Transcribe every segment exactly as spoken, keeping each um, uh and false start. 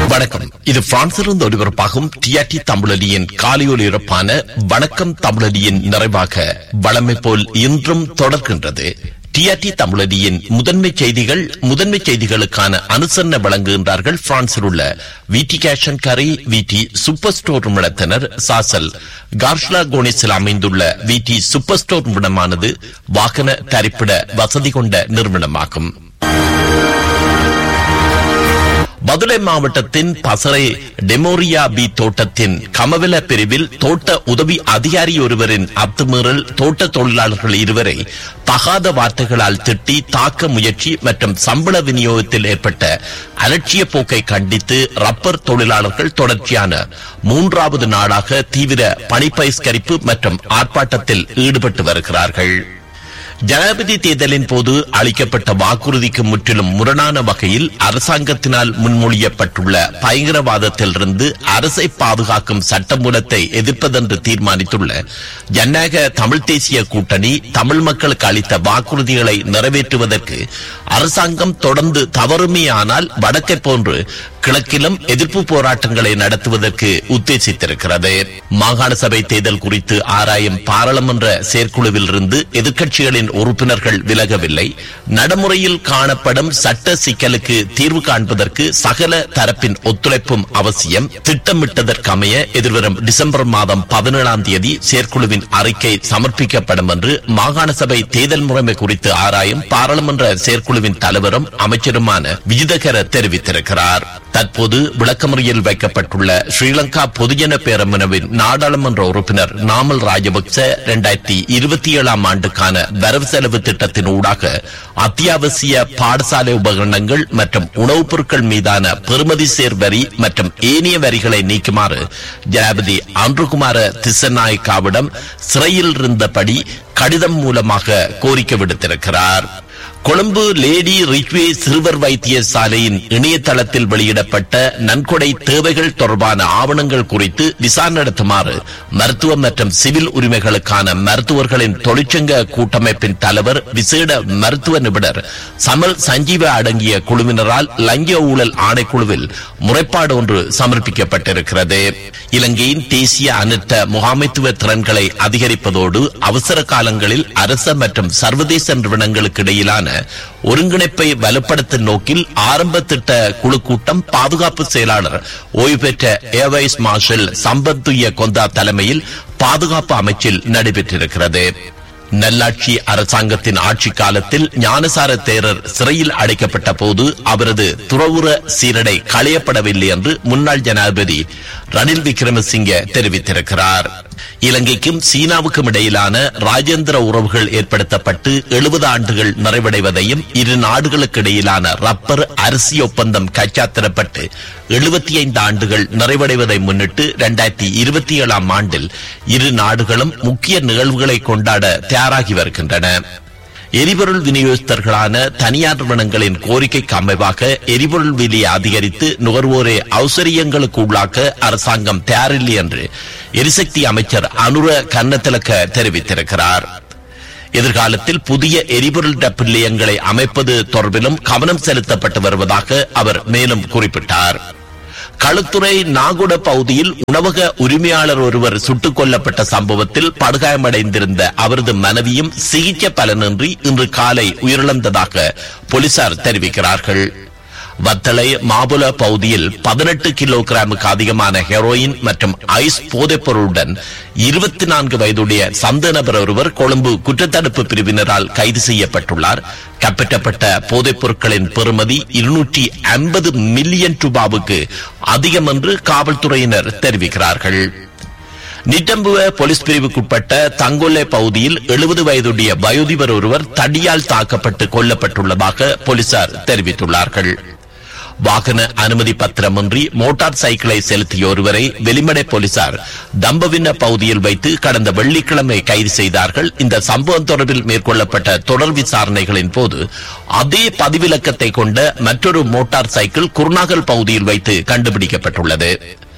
வணக்கம். இது பிரான்சிலிருந்து ஒலிபரப்பாகும் டிஆர்டி தமிழொலியின் காலையொலிபரப்பான வணக்கம் தமிழொலியின் நிறைவாக வழமை போல் இன்றும் தொடர்கின்றது. டிஆர்டி தமிழொலியின் முதன்மை செய்திகள். முதன்மை செய்திகளுக்கான அனுசரணை வழங்குகின்றார்கள் பிரான்சில் உள்ள விடி கேஷன் கரை விடி சூப்பர் ஸ்டோர் நிறுவனத்தினர். சாசல் கார்ஷ்லா கோனிஸில் அமைந்துள்ள விடி சூப்பர் ஸ்டோர் நிறுவனமானது வாகன தரிப்பிட வசதி கொண்ட நிறுவனமாகும். மதுரை மாவட்டத்தின் பசறை டெமோரியா பி தோட்டத்தின் கமவெல பிரிவில் தோட்ட உதவி அதிகாரி ஒருவரின் அத்துமீறல் தோட்ட தொழிலாளர்கள் இருவரை தகாத வார்த்தைகளால் திட்டி தாக்க முயற்சி மற்றும் சம்பள விநியோகத்தில் ஏற்பட்ட அலட்சிய போக்கை கண்டித்து ரப்பர் தொழிலாளர்கள் தொடர்ச்சியான மூன்றாவது நாளாக தீவிர பணிப்பயிஸ்கரிப்பு மற்றும் ஆர்ப்பாட்டத்தில் ஈடுபட்டு வருகிறார்கள். ஜனாதிபதி தேர்தலின் போது அளிக்கப்பட்ட வாக்குறுதிக்கு முற்றிலும் முரணான வகையில் அரசாங்கத்தினால் முன்மொழியப்பட்டுள்ள பயங்கரவாதத்திலிருந்து அரசை பாதுகாக்கும் சட்டமூலத்தை எதிர்ப்பதென்று தீர்மானித்துள்ள ஜனநாயக தமிழ் தேசிய கூட்டணி தமிழ் மக்களுக்கு அளித்த வாக்குறுதிகளை நிறைவேற்றுவதற்கு அரசாங்கம் தொடர்ந்து தவறுமையானால் வடக்கை போன்று கிழக்கிலும் எதிர்ப்பு போராட்டங்களை நடத்துவதற்கு உத்தேசித்திருக்கிறது. மாகாண சபை தேர்தல் குறித்து ஆராயும் பாராளுமன்ற செயற்குழுவில் இருந்து எதிர்க்கட்சிகளின் உறுப்பினர்கள் விலகவில்லை. நடைமுறையில் காணப்படும் சட்ட சிக்கலுக்கு தீர்வு காண்பதற்கு சகல தரப்பின் ஒத்துழைப்பும் அவசியம். திட்டமிட்டதற்கமைய எதிர்வரும் டிசம்பர் மாதம் பதினேழாம் தேதி செயற்குழுவின் அறிக்கை சமர்ப்பிக்கப்படும் என்று மாகாண சபை தேர்தல் முறைமை குறித்து ஆராயும் பாராளுமன்ற செயற்குழுவின் தலைவரும் அமைச்சருமான விஜிதகர தெரிவித்திருக்கிறார். தற்போது விளக்கமறியல் வைக்கப்பட்டுள்ள ஸ்ரீலங்கா பொதுஜன பேரமுனவின் நாடாளுமன்ற உறுப்பினர் நாமல் ராஜபக்ச இரண்டாயிரத்தி இருபத்தி ஏழாம் ஆண்டுக்கான வரவு செலவு திட்டத்தின் ஊடாக அத்தியாவசிய பாடசாலை உபகரணங்கள் மற்றும் உணவுப் பொருட்கள் மீதான பெறுமதி சேர் வரி மற்றும் ஏனைய வரிகளை நீக்குமாறு ஜனாதிபதி அன்ருகுமார திசநாயக்காவிடம் சிறையில் இருந்தபடி கடிதம் மூலமாக கோரிக்கை விடுத்திருக்கிறார். கொழும்பு லேடி ரிச்வே சிறுவர் வைத்தியசாலையின் இணையதளத்தில் வெளியிடப்பட்ட நன்கொடை தேவைகள் தொடர்பான ஆவணங்கள் குறித்து விசாரணை நடத்துமாறு மருத்துவ மற்றும் சிவில் உரிமைகளுக்கான மருத்துவர்களின் தொழிற்சங்க கூட்டமைப்பின் தலைவர் விசேட மருத்துவ நிபுணர் சமல் சஞ்சீவ அடங்கிய குழுவினரால் லஞ்ச ஊழல் ஆணைக்குழுவில் முறைப்பாடு ஒன்று சமர்ப்பிக்கப்பட்டிருக்கிறது. இலங்கையின் தேசிய அனர்த்த முகாமைத்துவ திறன்களை அதிகரிப்பதோடு அவசர காலங்களில் அரச மற்றும் சர்வதேச நிறுவனங்களுக்கு இடையிலான ஒருங்கிணைப்பை வலுப்படுத்தும் நோக்கில் ஆரம்ப திட்ட குழு கூட்டம் பாதுகாப்பு செயலாளர் ஓய்வு பெற்ற ஏர்வைஸ் மார்ஷல் சம்பத்துய கொந்தா தலைமையில் பாதுகாப்பு அமைச்சில் நடைபெற்றிருக்கிறது. நல்லாட்சி அரசாங்கத்தின் ஆட்சி காலத்தில் ஞானசார தேரர் சிறையில் அடைக்கப்பட்ட போது அவரது துறவுற சீரடை களையப்படவில்லை என்று முன்னாள் ஜனாதிபதி ரணில் விக்ரமசிங்கே தெரிவித்திருக்கிறார். இலங்கைக்கும் சீனாவுக்கும் இடையிலான ராஜேந்திர உறவுகள் ஏற்படுத்தப்பட்டு எழுபது ஆண்டுகள் நிறைவடைவதையும் இரு நாடுகளுக்கு இடையிலான ரப்பர் அரிசி ஒப்பந்தம் கைச்சாத்திடப்பட்டு எழுபத்தி ஐந்து ஆண்டுகள் நிறைவடைவதை முன்னிட்டு இரண்டாயிரத்தி இருபத்தி ஏழாம் ஆண்டில் இரு நாடுகளும் முக்கிய நிகழ்வுகளை கொண்டாட தயாராகி வருகின்றன. எரிபொருள் விநியோகஸ்தர்களான தனியார் நிறுவனங்களின் கோரிக்கைக்கு அமைவாக எரிபொருள் விலையை அதிகரித்து நுகர்வோரை அவசரியங்களுக்கு உள்ளாக்க அரசாங்கம் தயாரில்லை என்று எரிசக்தி அமைச்சர் அனுர கர்ணத்திலக்க தெரிவித்திருக்கிறார். எதிர்காலத்தில் புதிய எரிபொருள் டெப் நிலையங்களை அமைப்பது தொடர்பிலும் கவனம் செலுத்தப்பட்டு வருவதாக அவர் மேலும் குறிப்பிட்டார். களுத்துறை நாகுட பகுதியில் உணவக உரிமையாளர் ஒருவர் சுட்டுக் கொல்லப்பட்ட சம்பவத்தில் படுகாயமடைந்திருந்த அவரது மனைவியும் சிகிச்சை பலனின்றி இன்று காலை உயிரிழந்ததாக போலீசார் தெரிவிக்கிறார்கள். வத்தளை மாபுல பகுதியில் பதினெட்டு கிலோகிராமுக்கு அதிகமான ஹெரோயின் மற்றும் ஐஸ் போதைப் பொருளுடன் இருபத்தி நான்கு வயதுடைய சந்த நபர் ஒருவர் கொழும்பு குற்றத்தடுப்பு பிரிவினரால் கைது செய்யப்பட்டுள்ளார். கைப்பற்றப்பட்ட போதைப் பொருட்களின் பெறுமதி இருநூற்றி ஐம்பது மில்லியன் ரூபாவுக்கு அதிகம் என்று காவல்துறையினர் தெரிவிக்கிறார்கள். நிட்டம்புவ போலீஸ் பிரிவுக்குட்பட்ட தங்கொல்லை பகுதியில் எழுபது வயதுடைய வயோதிபர் ஒருவர் தடியால் தாக்கப்பட்டு கொல்லப்பட்டுள்ளதாக போலீசார் தெரிவித்துள்ளார்கள். வாகன அனுமதி பத்திரமின்றி மோட்டார் சைக்கிளை செலுத்திய ஒருவரை வெளிமடை போலீசார் தம்பவின்ன பகுதியில் வைத்து கடந்த வெள்ளிக்கிழமை கைது செய்தார்கள். இந்த சம்பவம் தொடர்பில் மேற்கொள்ளப்பட்ட தொடர் விசாரணைகளின் போது அதே பதிவிலக்கத்தை கொண்ட மற்றொரு மோட்டார் சைக்கிள் குர்நாகல் பகுதியில் வைத்து கண்டுபிடிக்கப்பட்டுள்ளது.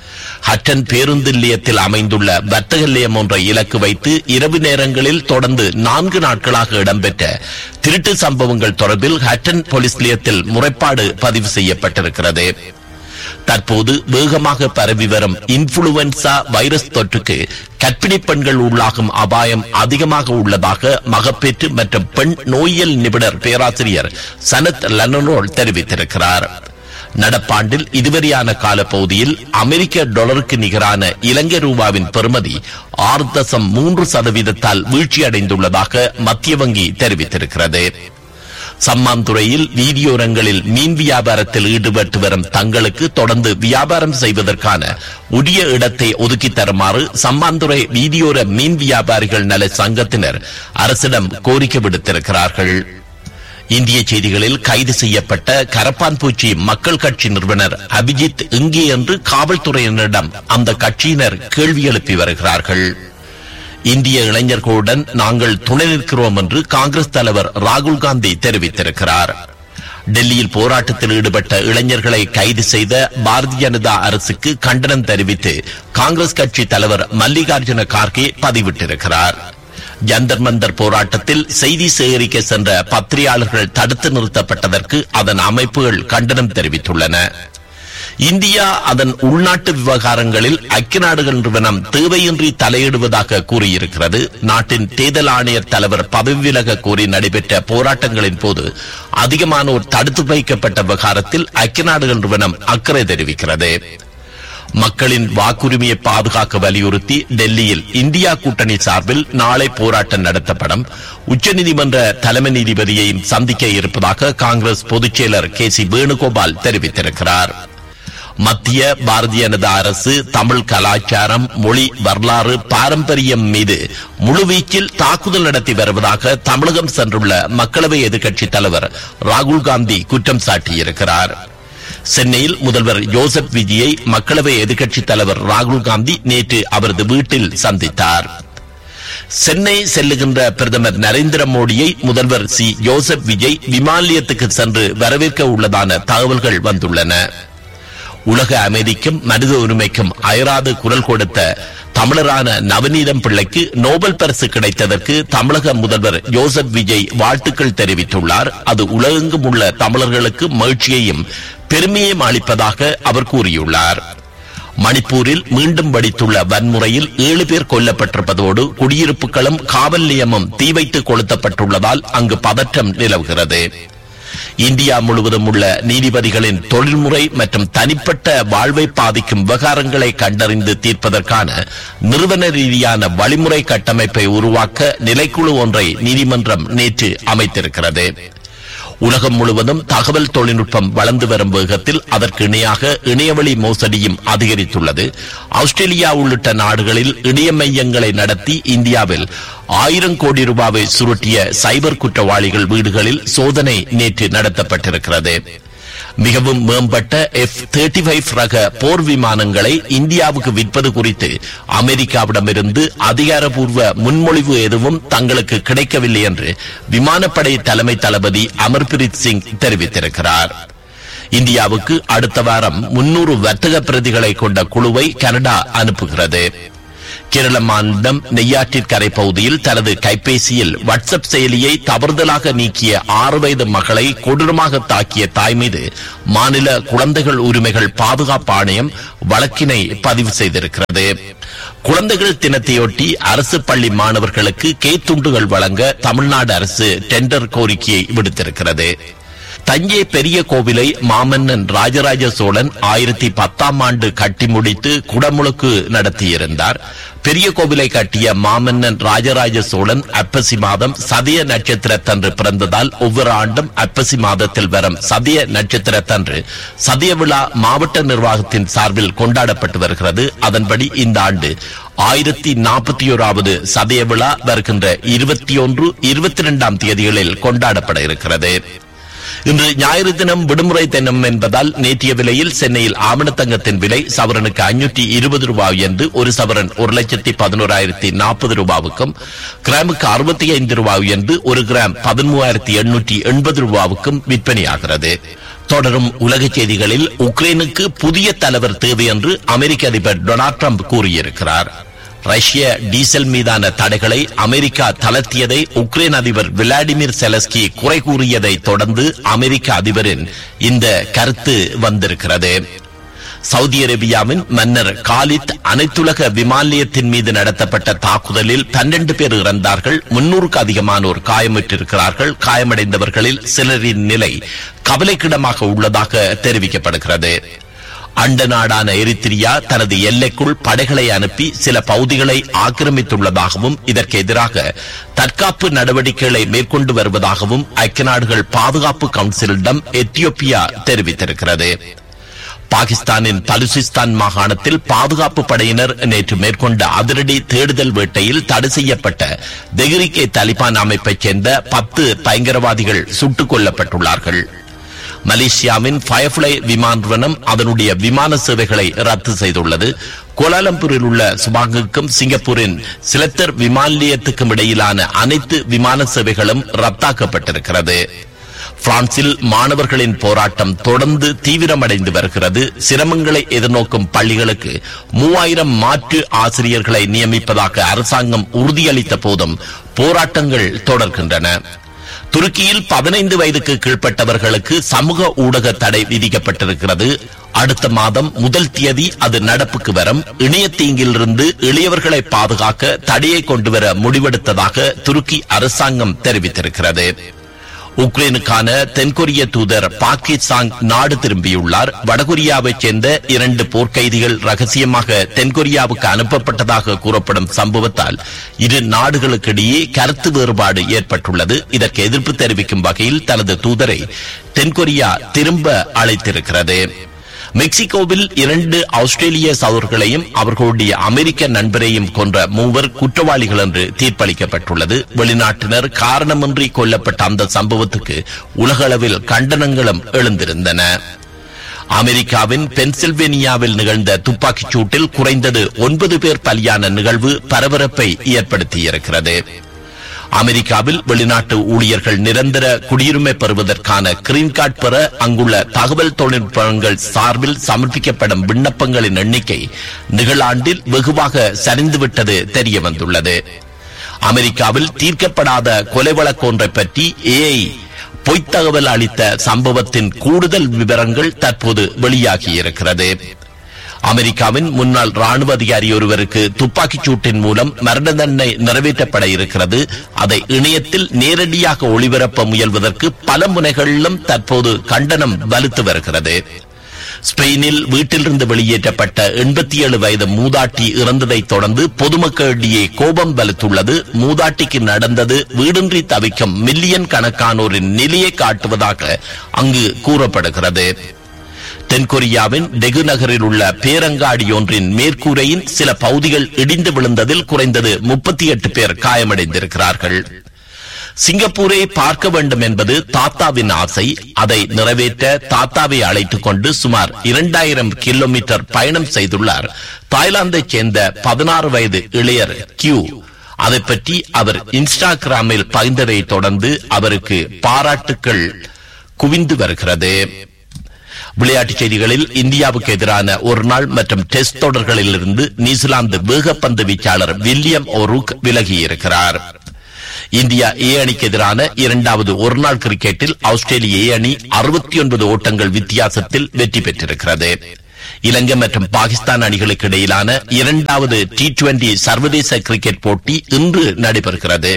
ஹட்டன் பேருந்து நிலையத்தில் அமைந்துள்ள வர்த்தக நிலையம் ஒன்றை இலக்கு வைத்து இரவு நேரங்களில் தொடர்ந்து நான்கு நாட்களாக இடம்பெற்ற திருட்டு சம்பவங்கள் தொடர்பில் ஹட்டன் போலீஸ் நிலையத்தில் முறைப்பாடு பதிவு செய்யப்பட்டிருக்கிறது. தற்போது வேகமாக பரவி வரும் இன்ஃபுளுவன்சா வைரஸ் தொற்றுக்கு கர்ப்பிணி பெண்கள் உள்ளாகும் அபாயம் அதிகமாக உள்ளதாக மகப்பேற்று மற்றும் பெண் நோயியல் நிபுணர் பேராசிரியர் சனத் லனரோல் தெரிவித்திருக்கிறார். நடப்பாண்டில் இதுவரையான காலப்பகுதியில் அமெரிக்க டாலருக்கு நிகரான இலங்கை ரூபாவின் பெறுமதி ஆறு தசம் மூன்று சதவீதத்தால் வீழ்ச்சியடைந்துள்ளதாக மத்திய வங்கி தெரிவித்திருக்கிறது. சம்மாந்துறையில் வீதியோரங்களில் மீன் வியாபாரத்தில் ஈடுபட்டு வரும் தங்களுக்கு தொடர்ந்து வியாபாரம் செய்வதற்கான உரிய இடத்தை ஒதுக்கி தருமாறு சம்மாந்துறை வீதியோர மீன் வியாபாரிகள் நல சங்கத்தினர் அரசிடம் கோரிக்கை விடுத்திருக்கிறார்கள். இந்திய செய்திகளில் கைது செய்யப்பட்ட கரப்பான்பூச்சி மக்கள் கட்சி நிறுவனர் அபிஜித் இங்கே என்று காவல்துறையினரிடம் அந்த கட்சியினர் கேள்வி எழுப்பி வருகிறார்கள். இந்திய இளைஞர்களுடன் நாங்கள் துணை நிற்கிறோம் என்று காங்கிரஸ் தலைவர் ராகுல் காந்தி தெரிவித்திருக்கிறார். டெல்லியில் போராட்டத்தில் ஈடுபட்ட இளைஞர்களை கைது செய்த பாரதிய ஜனதா அரசுக்கு கண்டனம் தெரிவித்து காங்கிரஸ் கட்சி தலைவர் மல்லிகார்ஜுன கார்கே பதிவிட்டிருக்கிறார். ஜந்தர் மந்தர் போராட்டத்தில் செய்தி சேகரிக்க சென்ற பத்திரிகையாளர்கள் தடுத்து நிறுத்தப்பட்டதற்கு அதன் அமைப்புகள் கண்டனம் தெரிவித்துள்ளன. இந்தியா அதன் உள்நாட்டு விவகாரங்களில் ஐக்கிய நாடுகள் நிறுவனம் தேவையின்றி தலையிடுவதாக கூறியிருக்கிறது. நாட்டின் தேர்தல் ஆணையர் தலைவர் பதவி விலக கோரி நடைபெற்ற போராட்டங்களின் போது அதிகமானோர் தடுத்து வைக்கப்பட்ட விவகாரத்தில் ஐக்கிய நாடுகள் நிறுவனம் அக்கறை தெரிவிக்கிறது. மக்களின் வாக்குரிமையை பாதுகாக்க வலியுறுத்தி டெல்லியில் இந்தியா கூட்டணி சார்பில் நாளை போராட்டம் நடத்தப்படும். உச்சநீதிமன்ற தலைமை நீதிபதியையும் சந்திக்க இருப்பதாக காங்கிரஸ் பொதுச் செயலர் கே சி வேணுகோபால் தெரிவித்திருக்கிறார். மத்திய பாரதிய ஜனதா அரசு தமிழ் கலாச்சாரம், மொழி, வரலாறு, பாரம்பரியம் மீது முழுவீச்சில் தாக்குதல் நடத்தி வருவதாக தமிழகம் சென்றுள்ள மக்களவை எதிர்க்கட்சித் தலைவர் ராகுல் காந்தி குற்றம் சாட்டியிருக்கிறார். சென்னையில் முதல்வர் ஜோசப் விஜயை மக்களவை எதிர்க்கட்சித் தலைவர் ராகுல் காந்தி நேற்று அவரது வீட்டில் சந்தித்தார். சென்னை செல்லுகின்ற பிரதமர் நரேந்திர மோடியை முதல்வர் சி ஜோசப் விஜய் விமான நிலையத்துக்கு சென்று வரவேற்க உள்ளதான தகவல்கள் வந்துள்ளன. உலக அமைதிக்கும் மனித உரிமைக்கும் அயராது குரல் கொடுத்த தமிழரான நவநீதம் பிள்ளைக்கு நோபல் பரிசு கிடைத்ததற்கு தமிழக முதல்வர் ஜோசப் விஜய் வாழ்த்துக்கள் தெரிவித்துள்ளார். அது உலகெங்கும் உள்ள தமிழர்களுக்கு மகிழ்ச்சியையும் பெருமையையும் அளிப்பதாக அவர் கூறியுள்ளார். மணிப்பூரில் மீண்டும் வெடித்துள்ள வன்முறையில் ஏழு பேர் கொல்லப்பட்டிருப்பதோடு குடியிருப்புகளும் காவல் நிலையமும் தீ வைத்து கொளுத்தப்பட்டுள்ளதால் அங்கு பதற்றம் நிலவுகிறது. இந்தியா முழுவதும் உள்ள நீதிபதிகளின் தொழில்முறை மற்றும் தனிப்பட்ட வாழ்வை பாதிக்கும் விவகாரங்களை கண்டறிந்து தீர்ப்பதற்கான நிறுவன ரீதியான வழிமுறை கட்டமைப்பை உருவாக்க நிலைக்குழு ஒன்றை நீதிமன்றம் நேற்று அமைத்திருக்கிறது. உலகம் முழுவதும் தகவல் தொழில்நுட்பம் வளர்ந்து வரும் வேகத்தில் அதற்கு இணையாக இணையவழி மோசடியும் அதிகரித்துள்ளது. ஆஸ்திரேலியா உள்ளிட்ட நாடுகளில் இணைய மையங்களை நடத்தி இந்தியாவில் ஆயிரம் கோடி ரூபாவை சுருட்டிய சைபர் குற்றவாளிகள் வீடுகளில் சோதனை நேற்று நடத்தப்பட்டிருக்கிறது. மிகவும் மேம்பட்ட எஃப் முப்பத்தி ஐந்து ரக போர் விமானங்களை இந்தியாவுக்கு விற்பது குறித்து அமெரிக்காவிடமிருந்து அதிகாரப்பூர்வ முன்மொழிவு எதுவும் தங்களுக்கு கிடைக்கவில்லை என்று விமானப்படை தலைமை தளபதி அமர்பிரீத் சிங் தெரிவித்திருக்கிறார். இந்தியாவுக்கு அடுத்த வாரம் முன்னூறு வர்த்தக பிரதிகளை கொண்ட குழுவை கனடா அனுப்புகிறது. கேரள மாநிலம் நெய்யாற்றிற்கரை பகுதியில் தனது கைபேசியில் வாட்ஸ்அப் செயலியை தவறுதலாக நீக்கிய ஆறு வயது மகளை கொடூரமாக தாக்கிய தாய் மீது மாநில குழந்தைகள் உரிமைகள் பாதுகாப்பு ஆணையம் வழக்கினை பதிவு செய்திருக்கிறது. குழந்தைகள் தினத்தையொட்டி அரசு பள்ளி மாணவர்களுக்கு கேத்துண்டுகள் வழங்க தமிழ்நாடு அரசு டெண்டர் கோரிக்கையை விடுத்திருக்கிறது. தஞ்சை பெரிய கோவிலை மாமன்னன் ராஜராஜ சோழன் ஆயிரத்தி பத்தாம் ஆண்டு கட்டி முடித்து குடமுழுக்கு நடத்தியிருந்தார். பெரிய கோவிலை கட்டிய மாமன்னன் ராஜராஜ சோழன் அப்பசி மாதம் சதய நட்சத்திரத்தன்று பிறந்ததால் ஒவ்வொரு ஆண்டும் அப்பசி மாதத்தில் வரும் சதய நட்சத்திரத்தன்று சதய விழா மாவட்ட நிர்வாகத்தின் சார்பில் கொண்டாடப்பட்டு வருகிறது. அதன்படி இந்த ஆண்டு ஆயிரத்தி நாற்பத்தி ஓராவது சதய விழா வருகின்ற இருபத்தி ஒன்று இருபத்தி இரண்டாம் தேதிகளில் கொண்டாடப்பட இருக்கிறது. இன்று ஞாயிறு தினம் விடுமுறை தினம் என்பதால் நேற்றைய விலையில் சென்னையில் ஆவணத்தங்கத்தின் விலை சவரனுக்கு ஐநூற்றி இருபது ரூபாய் என்று ஒரு சவரன் ஒரு லட்சத்தி பதினோராயிரத்தி நாற்பது ரூபாவுக்கும், கிராமுக்கு அறுபத்தி ஐந்து ரூபாய் என்று ஒரு கிராம் பதிமூவாயிரத்தி எண்ணூற்றி எண்பது ரூபாவுக்கும் விற்பனையாகிறது. தொடரும் உலக செய்திகளில் உக்ரைனுக்கு புதிய தலைவர் தேவை என்று அமெரிக்க அதிபர் டொனால்ட் ட்ரம்ப் கூறியிருக்கிறார். ரஷ்ய டீசல் மீதான தடைகளை அமெரிக்கா தளர்த்தியதை உக்ரைன் அதிபர் விளாடிமிர் செலஸ்கி குறை கூறியதை தொடர்ந்து அமெரிக்க அதிபரின் இந்த கருத்து வந்திருக்கிறது. சவுதி அரேபியாவின் மன்னர் காலித் அனைத்துலக விமான நிலையத்தின் மீது நடத்தப்பட்ட தாக்குதலில் பன்னெண்டு பேர் இறந்தார்கள், முன்னூறுக்கு அதிகமானோர் காயமுற்றிருக்கிறார்கள். காயமடைந்தவர்களில் சிலரின் நிலை கவலைக்கிடமாக உள்ளதாக தெரிவிக்கப்படுகிறது. அண்ட நாடான எரித்திரியா தனது எல்லைக்குள் படைகளை அனுப்பி சில பகுதிகளை ஆக்கிரமித்துள்ளதாகவும் இதற்கு எதிராக தற்காப்பு நடவடிக்கைகளை மேற்கொண்டு வருவதாகவும் ஐக்கிய நாடுகள் பாதுகாப்பு கவுன்சிலிடம் எத்தியோப்பியா தெரிவித்திருக்கிறது. பாகிஸ்தானின் பலுசிஸ்தான் மாகாணத்தில் பாதுகாப்பு படையினர் நேற்று மேற்கொண்ட அதிரடி தேடுதல் வேட்டையில் தடை செய்யப்பட்ட தெஹ்ரிக்-ஏ தாலிபான் அமைப்பைச் சேர்ந்த பத்து பயங்கரவாதிகள் சுட்டுக் கொல்லப்பட்டுள்ளார்கள். மலேசியாவின் ஃபயர்ஃப்ளை விமான நிறுவனம் அதனுடைய விமான சேவைகளை ரத்து செய்துள்ளது. கோலாலம்பூரில் உள்ள சுபாங்குக்கும் சிங்கப்பூரின் சிலத்தர் விமான நிலையத்துக்கும் இடையிலான அனைத்து விமான சேவைகளும் ரத்தாக்கப்பட்டிருக்கிறது. பிரான்சில் மாணவர்களின் போராட்டம் தொடர்ந்து தீவிரமடைந்து வருகிறது. சிரமங்களை எதிர்நோக்கும் பள்ளிகளுக்கு மூவாயிரம் மாற்று ஆசிரியர்களை நியமிப்பதாக அரசாங்கம் உறுதியளித்த போதும் போராட்டங்கள் தொடர்கின்றன. துருக்கியில் பதினைந்து வயதுக்கு கீழ்ப்பட்டவர்களுக்கு சமூக ஊடக தடை விதிக்கப்பட்டிருக்கிறது. அடுத்த மாதம் முதல் தேதி அது நடப்புக்கு வரும். இணைய தீங்கிலிருந்து எளியவர்களை பாதுகாக்க தடையை கொண்டுவர முடிவெடுத்ததாக துருக்கி அரசாங்கம் தெரிவித்திருக்கிறது. உக்ரைனுக்கான தென்கொரிய தூதர் பாகிஸ்தான் நாடு திரும்பியுள்ளார். வடகொரியாவைச் சேர்ந்த இரண்டு போர்க்கைதிகள் ரகசியமாக தென்கொரியாவுக்கு அனுப்பப்பட்டதாக கூறப்படும் சம்பவத்தால் இரு நாடுகளுக்கிடையே கருத்து வேறுபாடு ஏற்பட்டுள்ளது. இதற்கு எதிர்ப்பு தெரிவிக்கும் வகையில் தனது தூதரை தென்கொரியா திரும்ப அழைத்திருக்கிறது. மெக்சிகோவில் இரண்டு ஆஸ்திரேலிய சகோதரர்களையும் அவர்களுடைய அமெரிக்க நண்பரையும் கொன்ற மூவர் குற்றவாளிகள் என்று தீர்ப்பளிக்கப்பட்டுள்ளது. வெளிநாட்டினர் காரணமின்றி கொல்லப்பட்ட அந்த சம்பவத்துக்கு உலகளவில் கண்டனங்களும் எழுந்திருந்தன. அமெரிக்காவின் பென்சில்வேனியாவில் நிகழ்ந்த துப்பாக்கிச் சூட்டில் குறைந்தது ஒன்பது பேர் பலியான நிகழ்வு பரபரப்பை ஏற்படுத்தியிருக்கிறது. அமெரிக்காவில் வெளிநாட்டு ஊழியர்கள் நிரந்தர குடியுரிமை பெறுவதற்கான கிரீன் கார்டு பெற அங்குள்ள தகவல் தொழில்நுட்பங்கள் சார்பில் சமர்ப்பிக்கப்படும் விண்ணப்பங்களின் எண்ணிக்கை நிகழாண்டில் வெகுவாக சரிந்துவிட்டது தெரிய வந்துள்ளது. அமெரிக்காவில் தீர்க்கப்படாத கொலை வழக்கு ஒன்றை பற்றி ஏஐ பொய்த்தகவல் அளித்த சம்பவத்தின் கூடுதல் விவரங்கள் தற்போது வெளியாகியிருக்கிறது. அமெரிக்காவின் முன்னாள் ராணுவ அதிகாரி ஒருவருக்கு துப்பாக்கிச் சூட்டின் மூலம் மரண தண்டனை நிறைவேற்றப்பட இருக்கிறது. அதை இணையத்தில் நேரடியாக ஒளிபரப்ப முயல்வதற்கு பல முனைகளிலும் தற்போது கண்டனம் வலுத்து வருகிறது. ஸ்பெயினில் வீட்டிலிருந்து வெளியேற்றப்பட்ட எண்பத்தி ஏழு வயது மூதாட்டி இறந்ததை தொடர்ந்து பொதுமக்களிடையே கோபம் வலுத்துள்ளது. மூதாட்டிக்கு நடந்தது வீடின்றி தவிக்கும் மில்லியன் கணக்கானோரின் நிலையை காட்டுவதாக அங்கு கூறப்படுகிறது. தென்கொரியாவின் டெகு நகரில் உள்ள பேரங்காடி ஒன்றின் மேற்கூரையின் சில பகுதிகள் இடிந்து விழுந்ததில் குறைந்தது முப்பத்தி எட்டு பேர் காயமடைந்திருக்கிறார்கள். சிங்கப்பூரை பார்க்க வேண்டும் என்பது தாத்தாவின் ஆசை. அதை நிறைவேற்ற தாத்தாவை அழைத்துக் கொண்டு சுமார் இரண்டாயிரம் கிலோமீட்டர் பயணம் செய்துள்ளார் தாய்லாந்தைச் சேர்ந்த பதினாறு வயது இளையர் கியூ. அதை பற்றி அவர் இன்ஸ்டாகிராமில் பகிர்ந்ததை தொடர்ந்து அவருக்கு பாராட்டுக்கள் குவிந்து வருகிறது. விளையாட்டுச் செய்திகளில் இந்தியாவுக்கு எதிரான ஒரு நாள் மற்றும் டெஸ்ட் தொடர்களில் இருந்து நியூசிலாந்து வேகப்பந்து வீச்சாளர் வில்லியம் ஓருக் விலகியிருக்கிறார். இந்தியா ஏ அணிக்கு எதிரான இரண்டாவது ஒருநாள் கிரிக்கெட்டில் ஆஸ்திரேலிய ஏ அணி அறுபத்தி ஒன்பது ஓட்டங்கள் வித்தியாசத்தில் வெற்றி பெற்றிருக்கிறது. இலங்கை மற்றும் பாகிஸ்தான் அணிகளுக்கு இடையிலான இரண்டாவது டி டுவெண்டி சர்வதேச கிரிக்கெட் போட்டி இன்று நடைபெறுகிறது.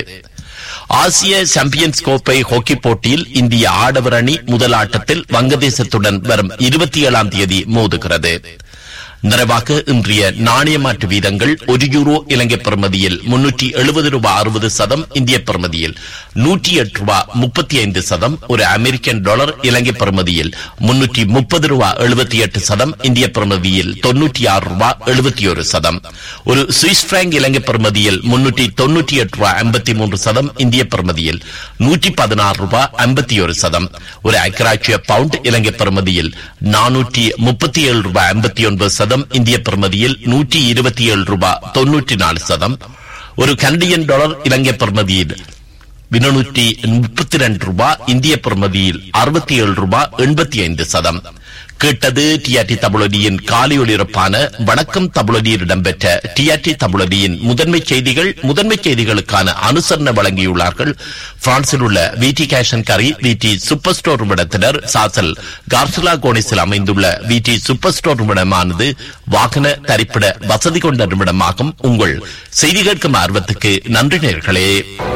ஆசிய சாம்பியன்ஸ் கோப்பை ஹாக்கி போட்டியில் இந்திய ஆடவர் அணி முதல் ஆட்டத்தில் வங்கதேசத்துடன் வரும் இருபத்தி ஏழாம் தேதி மோதுகிறது. நிறைவாக இன்றைய நாணய மாற்று வீதங்கள்: ஒரு யூரோ இலங்கை பெறுமதியில் முன்னூற்றி எழுபது ரூபாய் அறுபது சதம், இந்திய பெறுமதியில் நூற்றி எட்டு ரூபாய் முப்பத்தி ஐந்து சதம். ஒரு அமெரிக்கன் டாலர் இலங்கை பெறுமதியில் முன்னூற்றி முப்பது ரூபாய் எழுபத்தி எட்டு சதம், இந்திய பெறுமதியில் தொன்னூற்றி ஆறு ரூபாய் எழுபத்தி ஒரு சதம். ஒரு சுவிஸ் பிராங்க் இலங்கை பெறுமதியில் முன்னூற்றி தொன்னூற்றி எட்டு ரூபாய் ஐம்பத்தி மூன்று சதம், இந்திய பெறுமதியில் நூற்றி பதினாறு ரூபாய் ஐம்பத்தி ஒரு சதம். ஒரு ஐக்கிராட்சிய பவுண்ட் இலங்கை பெறுமதியில் நானூற்றி முப்பத்தி ஏழு ரூபாய் ஐம்பத்தி ஒன்பது சதம், இந்திய பெறுமதியில் நூற்றி இருபத்தி ஏழு ரூபாய் தொன்னூற்றி நாலு சதம். ஒரு கனடியன் டாலர் இலங்கை பெறுமதியில் இருநூற்றி முப்பத்தி இரண்டு ரூபாய், இந்திய பெறுமதியில் அறுபத்தி ஏழு ரூபாய் எண்பத்தி ஐந்து சதம். கேட்டது டிஆர்டி தமிழொலியின் காலை ஒலிபரப்பான வணக்கம் தமிழொலியில் இடம்பெற்ற டிஆர்டி தமிழொலியின் முதன்மை செய்திகள். முதன்மை செய்திகளுக்கான அனுசரணை வழங்கியுள்ளார்கள் பிரான்சில் உள்ள விடி கேஷன் கரி விடி சூப்பர் ஸ்டோர் நிறுவனத்தினர். சாசல் கார்சிலா கோனிஸில் அமைந்துள்ள விடி சூப்பர் ஸ்டோர் நிறுவனமானது வாகன தரிப்பிட வசதி கொண்ட நிறுவனமாகும். உங்கள் செய்தி கேட்கும் ஆர்வத்துக்கு நன்றி நேயர்களே.